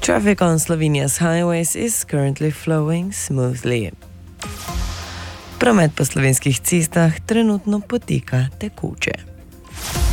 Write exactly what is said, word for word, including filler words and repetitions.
Traffic on Slovenia's highways is currently flowing smoothly. Promet po slovenskih cestah trenutno poteka tekoče.